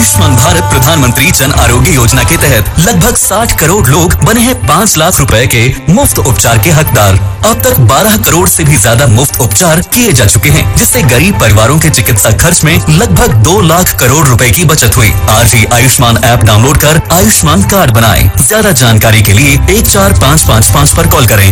आयुष्मान भारत प्रधानमंत्री जन आरोग्य योजना के तहत लगभग 60 करोड़ लोग बने हैं 5 लाख रुपए के मुफ्त उपचार के हकदार। अब तक 12 करोड़ से भी ज्यादा मुफ्त उपचार किए जा चुके हैं, जिससे गरीब परिवारों के चिकित्सा खर्च में लगभग 2 लाख करोड़ रुपए की बचत हुई। आज ही आयुष्मान ऐप डाउनलोड कर आयुष्मान कार्ड बनाएं। ज्यादा जानकारी के लिए 14555 पर कॉल करें।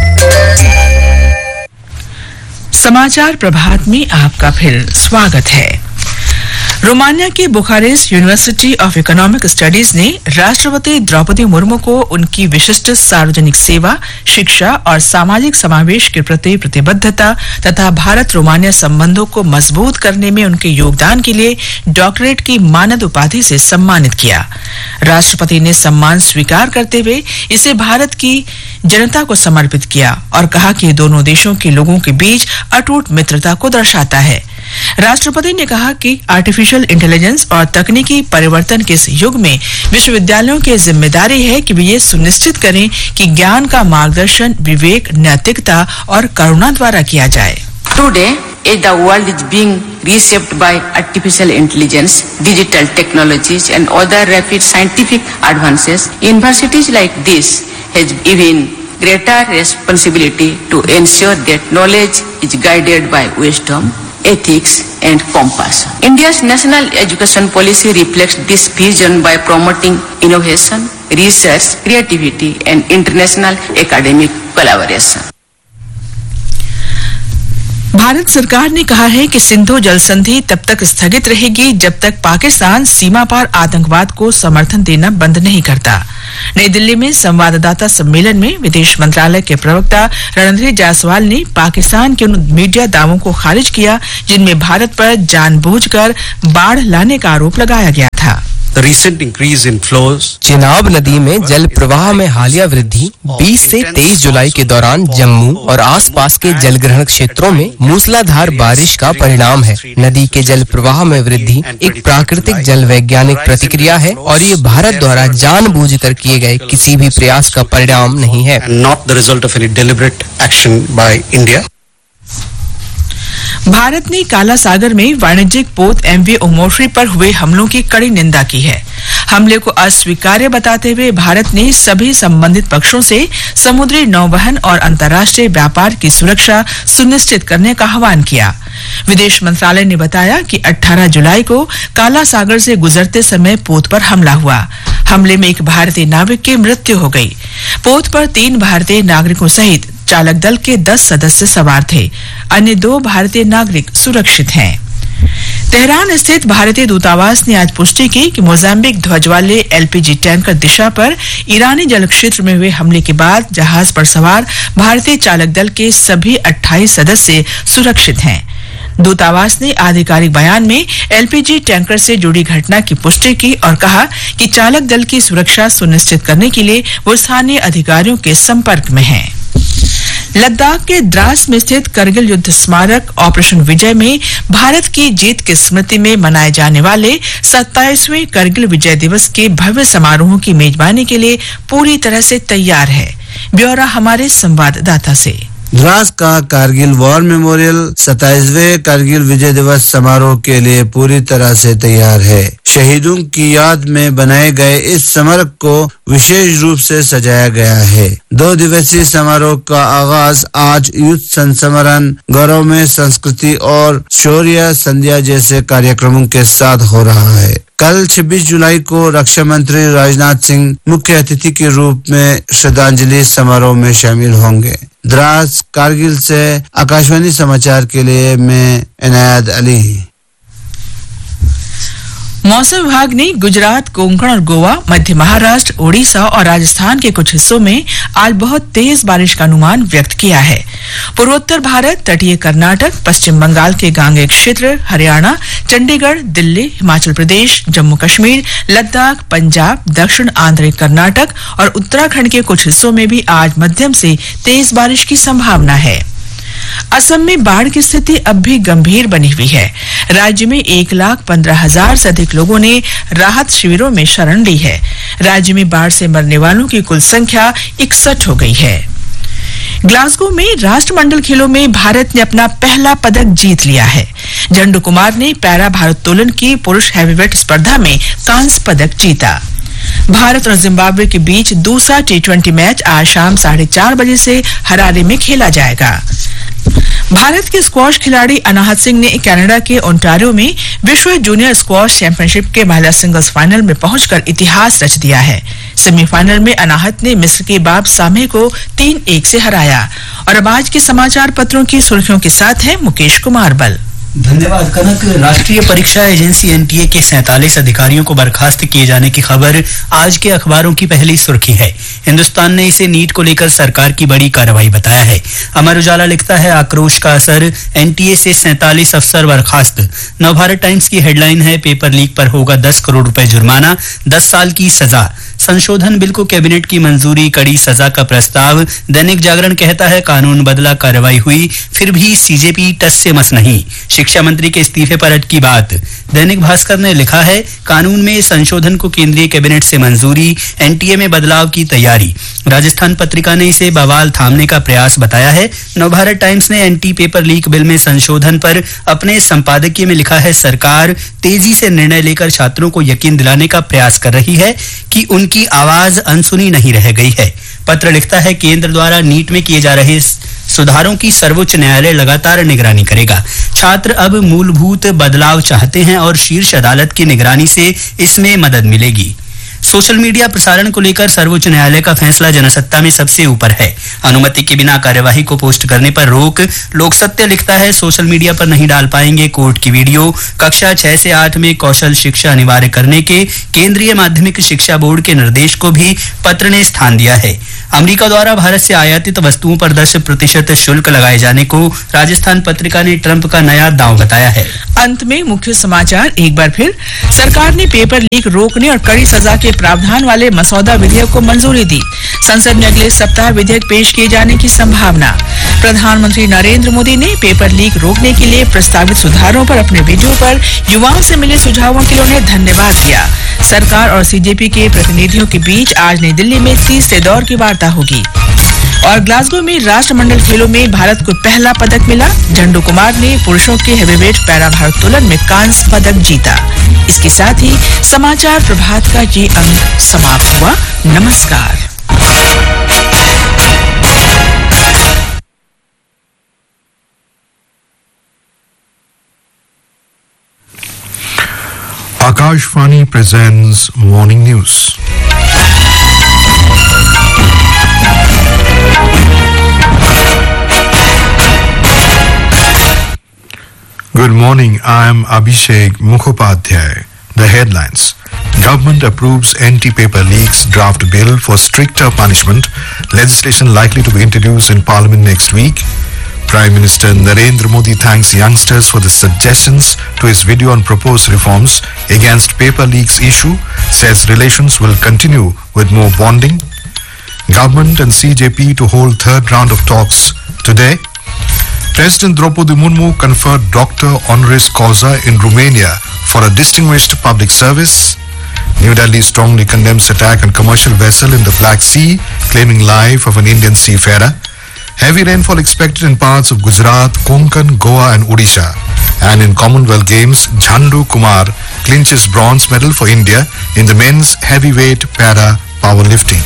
समाचार प्रभात में आपका फिर स्वागत है। रोमानिया के Bucharest university of economic studies ने राष्ट्रपति द्रौपदी मुर्मू को उनकी विशिष्ट सार्वजनिक सेवा, शिक्षा और सामाजिक समावेश के प्रति प्रतिबद्धता तथा भारत रोमानिया संबंधों को मजबूत करने में उनके योगदान के लिए डॉक्टरेट की मानद उपाधि से सम्मानित किया। राष्ट्रपति ने सम्मान स्वीकार करते हुए इसे भारत की जनता को समर्पित किया और कहा कि दोनों देशों के लोगों के बीच अटूट मित्रता को दर्शाता है। राष्ट्रपति ने कहा कि आर्टिफिशियल इंटेलिजेंस और तकनीकी परिवर्तन के इस युग में विश्वविद्यालयों की जिम्मेदारी है कि वे ये सुनिश्चित करें कि ज्ञान का मार्गदर्शन विवेक, नैतिकता और करुणा द्वारा किया जाए। Today, as the world is being reshaped by artificial intelligence, digital technologies and other rapid scientific advances, universities like this has even greater responsibility to ensure that knowledge is guided by wisdom, ethics and compassion. India's national education policy reflects this vision by promoting innovation, research, creativity and international academic collaboration. Bharat सरकार ने कहा है कि सिंधु जल संधि तब तक स्थगित रहेगी जब तक पाकिस्तान सीमा पार आतंकवाद को समर्थन देना बंद नहीं करता। नई दिल्ली में संवाददाता सम्मेलन में विदेश मंत्रालय के प्रवक्ता रणधीर जायसवाल ने पाकिस्तान के उन मीडिया दावों को खारिज किया जिनमें भारत पर जानबूझकर बाढ़ लाने का आरोप लगाया गया था। चेनाब नदी में जल प्रवाह में हालिया वृद्धि 20 से 23 जुलाई के दौरान जम्मू और आसपास के जलग्रहण क्षेत्रों में मूसलाधार बारिश का परिणाम है। नदी के जल प्रवाह में वृद्धि एक प्राकृतिक जल वैज्ञानिक प्रतिक्रिया है और ये भारत द्वारा जानबूझकर किए गए किसी भी प्रयास का परिणाम नहीं है। भारत ने काला सागर में वाणिज्यिक पोत MV ओमोश्री पर हुए हमलों की कड़ी निंदा की है। हमले को अस्वीकार्य बताते हुए भारत ने सभी संबंधित पक्षों से समुद्री नौवहन और अंतर्राष्ट्रीय व्यापार की सुरक्षा सुनिश्चित करने का आह्वान किया। विदेश मंत्रालय ने बताया कि 18 जुलाई को काला सागर से गुजरते समय पोत पर हमला हुआ। हमले में एक भारतीय नाविक की मृत्यु हो गई। पोत पर 3 भारतीय नागरिकों सहित चालक दल के 10 सदस्य सवार थे। अन्य 2 भारतीय नागरिक सुरक्षित हैं। तेहरान स्थित भारतीय दूतावास ने आज पुष्टि की कि मोजाम्बिक ध्वज वाले LPG टैंकर दिशा पर ईरानी जल क्षेत्र में हुए हमले के बाद जहाज पर सवार भारतीय चालक दल के सभी 28 सदस्य सुरक्षित हैं। दूतावास ने आधिकारिक बयान में LPG टैंकर से जुड़ी घटना की पुष्टि की और कहा कि चालक दल की सुरक्षा सुनिश्चित करने के लिए वो स्थानीय अधिकारियों के संपर्क में हैं। लद्दाख के द्रास में स्थित करगिल युद्ध स्मारक ऑपरेशन विजय में भारत की जीत की स्मृति में मनाए जाने वाले 27वें करगिल विजय दिवस के भव्य समारोह की मेजबानी के लिए पूरी तरह से तैयार है। ब्यौरा हमारे संवाददाता से। द्रास का कारगिल वॉर मेमोरियल 27वें कारगिल विजय दिवस समारोह के लिए पूरी तरह से तैयार है। शहीदों की याद में बनाए गए इस स्मारक को विशेष रूप से सजाया गया है। 2 दिवसीय समारोह का आगाज आज युद्ध संस्मरण, गौरव में संस्कृति और शौर्य संध्या जैसे कार्यक्रमों के साथ हो रहा है। कल 26 जुलाई को रक्षा मंत्री राजनाथ सिंह मुख्य अतिथि के रूप में श्रद्धांजलि समारोह में शामिल होंगे। द्रास कारगिल से आकाशवाणी समाचार के लिए मैं इनायत अली। मौसम विभाग ने गुजरात, कोंकण और गोवा, मध्य महाराष्ट्र, ओडिशा और राजस्थान के कुछ हिस्सों में आज बहुत तेज बारिश का अनुमान व्यक्त किया है। पूर्वोत्तर भारत, तटीय कर्नाटक, पश्चिम बंगाल के गांगेय क्षेत्र, हरियाणा, चंडीगढ़, दिल्ली, हिमाचल प्रदेश, जम्मू कश्मीर, लद्दाख, पंजाब, दक्षिण आंध्र कर्नाटक और उत्तराखंड के कुछ हिस्सों में भी आज मध्यम से तेज बारिश की संभावना है। असम में बाढ़ की स्थिति अब भी गंभीर बनी हुई है। राज्य में 1,15,000 से अधिक लोगों ने राहत शिविरों में शरण ली है। राज्य में बाढ़ से मरने वालों की कुल संख्या 61 हो गई है। ग्लासगो में राष्ट्रमंडल खेलों में भारत ने अपना पहला पदक जीत लिया है। झंडू कुमार ने पैरा भारोत्तोलन की पुरुष हैवीवेट स्पर्धा में कांस्य पदक जीता। भारत और जिम्बाब्वे के बीच दूसरा T20 मैच आज शाम 4:30 बजे से हरारे में खेला जाएगा। भारत के स्क्वॉश खिलाड़ी अनाहत सिंह ने कनाडा के ओंटारियो में विश्व जूनियर स्क्वॉश चैंपियनशिप के महिला सिंगल्स फाइनल में पहुंचकर इतिहास रच दिया है। सेमीफाइनल में अनाहत ने मिस्र के बाब सामे को 3-1 से हराया। और अब आज के समाचार पत्रों की सुर्खियों के साथ है मुकेश कुमार बल। धन्यवाद कनक। राष्ट्रीय परीक्षा एजेंसी एनटीए के 47 अधिकारियों को बर्खास्त किए जाने की खबर आज के अखबारों की पहली सुर्खी है। हिंदुस्तान ने इसे नीट को लेकर सरकार की बड़ी कार्रवाई बताया है। अमर उजाला लिखता है आक्रोश का असर, एनटीए से 47 अफसर बर्खास्त। नवभारत टाइम्स की हेडलाइन है पेपर लीक पर होगा 10 करोड़ रुपए जुर्माना, 10 साल की सजा। संशोधन बिल को कैबिनेट की मंजूरी, कड़ी सजा का प्रस्ताव। दैनिक जागरण कहता है कानून बदला, कार्रवाई हुई, फिर भी सीजेपी टस से मस नहीं। शिक्षा मंत्री के इस्तीफे पर अटकी बात। दैनिक भास्कर ने लिखा है कानून में संशोधन को केंद्रीय कैबिनेट से मंजूरी, एनटीए में बदलाव की तैयारी। राजस्थान पत्रिका ने इसे बवाल थामने का प्रयास बताया है। नवभारत टाइम्स ने एंटी पेपर लीक बिल में संशोधन पर अपने संपादकीय में लिखा है सरकार तेजी से निर्णय लेकर छात्रों को यकीन दिलाने का प्रयास कर रही है कि उनकी आवाज अनसुनी नहीं रह गई है। पत्र लिखता है केंद्र द्वारा नीट में किए जा रहे सुधारों की सर्वोच्च न्यायालय लगातार निगरानी करेगा। छात्र अब मूलभूत बदलाव चाहते हैं और शीर्ष अदालत की निगरानी से इसमें मदद मिलेगी। सोशल मीडिया प्रसारण को लेकर सर्वोच्च न्यायालय का फैसला जनसत्ता में सबसे ऊपर है। अनुमति के बिना कार्यवाही को पोस्ट करने पर रोक। लोक सत्य लिखता है सोशल मीडिया पर नहीं डाल पाएंगे कोर्ट की वीडियो। कक्षा 6 से 8 में कौशल शिक्षा अनिवार्य करने के केंद्रीय माध्यमिक शिक्षा बोर्ड के निर्देश को भी पत्र ने स्थान दिया है। अमेरिका द्वारा भारत से आयातित वस्तुओं पर 10% शुल्क लगाए जाने को राजस्थान पत्रिका ने ट्रंप का नया दांव बताया है। अंत में मुख्य समाचार एक बार फिर। सरकार ने पेपर लीक रोकने और कड़ी सजा के प्रावधान वाले मसौदा विधेयक को मंजूरी दी। संसद में अगले सप्ताह विधेयक पेश किए जाने की संभावना। प्रधानमंत्री नरेंद्र मोदी ने पेपर लीक रोकने के लिए प्रस्तावित सुधारों पर अपने वीडियो पर युवाओं से मिले सुझावों के लिए उन्हें धन्यवाद दिया। सरकार और सीजेपी के प्रतिनिधियों के बीच आज नई दिल्ली में तीसरे दौर की वार्ता होगी। और ग्लासगो में राष्ट्रमंडल खेलों में भारत को पहला पदक मिला। झंडू कुमार ने पुरुषों के हेवीवेट पैरा भारोत्तोलन में कांस्य पदक जीता। इसके साथ ही समाचार प्रभात का ये अंक समाप्त हुआ। नमस्कार। Akashvani presents Morning News. Good morning, I am Abhishek Mukhopadhyay. The headlines. Government approves anti-paper leaks draft bill for stricter punishment. Legislation likely to be introduced in Parliament next week. Prime Minister Narendra Modi thanks youngsters for the suggestions to his video on proposed reforms against paper leaks issue, says relations will continue with more bonding. Government and CJP to hold third round of talks today. President Draupadi Murmu conferred Doctor Honoris Causa in Romania for a distinguished public service. New Delhi strongly condemns attack on commercial vessel in the Black Sea, claiming life of an Indian seafarer. Heavy rainfall expected in parts of Gujarat, Konkan, Goa and Odisha. And in Commonwealth Games, Jhandu Kumar clinches bronze medal for India in the men's heavyweight para powerlifting.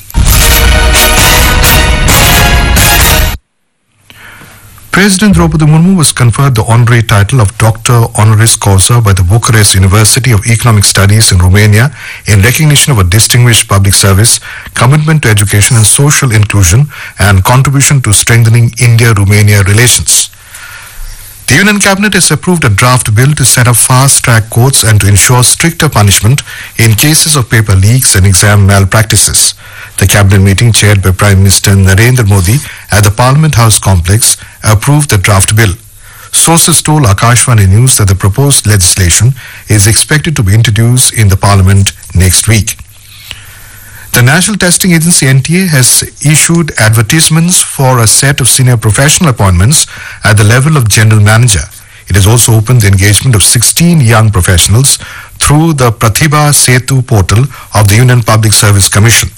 President Draupadi Murmu was conferred the honorary title of Doctor Honoris Causa by the Bucharest University of Economic Studies in Romania in recognition of a distinguished public service, commitment to education and social inclusion, and contribution to strengthening India-Romania relations. The Union Cabinet has approved a draft bill to set up fast-track courts and to ensure stricter punishment in cases of paper leaks and exam malpractices. The cabinet meeting chaired by Prime Minister Narendra Modi at the Parliament House complex approved the draft bill. Sources told Akashvani News that the proposed legislation is expected to be introduced in the Parliament next week. The National Testing Agency NTA has issued advertisements for a set of senior professional appointments at the level of General Manager. It has also opened the engagement of 16 young professionals through the Pratibha Setu portal of the Union Public Service Commission.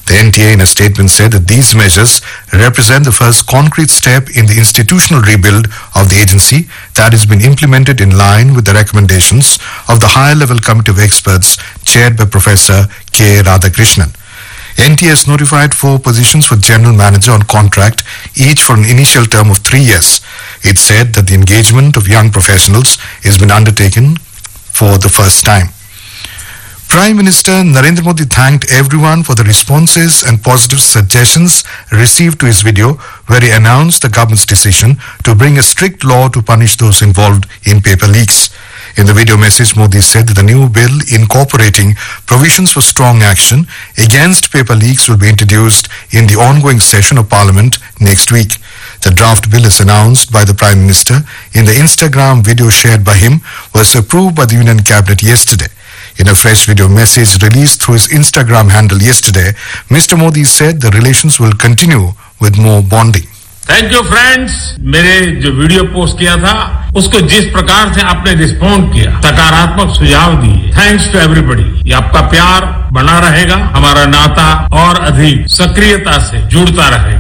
The NTA in a statement said that these measures represent the first concrete step in the institutional rebuild of the agency that has been implemented in line with the recommendations of the higher level committee of experts chaired by Professor K. Radhakrishnan. NTA has notified 4 positions for general manager on contract, each for an initial term of 3 years. It said that the engagement of young professionals has been undertaken for the first time. Prime Minister Narendra Modi thanked everyone for the responses and positive suggestions received to his video, where he announced the government's decision to bring a strict law to punish those involved in paper leaks. In the video message, Modi said that the new bill incorporating provisions for strong action against paper leaks will be introduced in the ongoing session of Parliament next week. The draft bill, as announced by the Prime Minister in the Instagram video shared by him, was approved by the Union Cabinet yesterday. In a fresh video message released through his Instagram handle yesterday, Mr. Modi said the relations will continue with more bonding. Thank you friends, मेरे जो video post किया था उसको जिस प्रकार से आपने respond किया, सकारात्मक सुझाव दिए, थैंक्स टू एवरीबॉडी। ये आपका प्यार बना रहेगा, हमारा नाता और अधिक सक्रियता से जुड़ता रहेगा।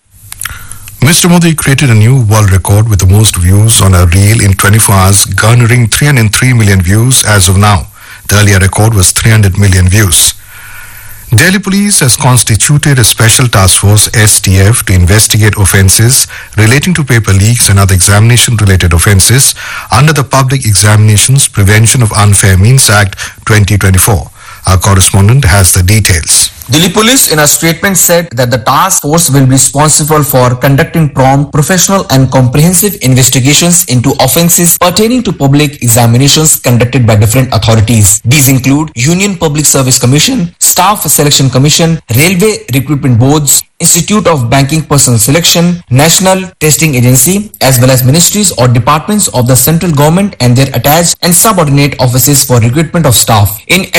Mr. Modi created a new world record with the most views on a reel in 24 hours, garnering 303 million views as of now. The earlier record was 300 million views. Delhi Police has constituted a special task force STF to investigate offences relating to paper leaks and other examination-related offences under the Public Examinations Prevention of Unfair Means Act 2024. Our correspondent has the details. Delhi Police in a statement said that the task force will be responsible for conducting prompt, professional and comprehensive investigations into offences pertaining to public examinations conducted by different authorities. These include Union Public Service Commission, Staff Selection Commission, Railway Recruitment Boards, Institute of Banking Personnel Selection, National Testing Agency, as well as ministries or departments of the central government and their attached and subordinate offices for recruitment of staff. In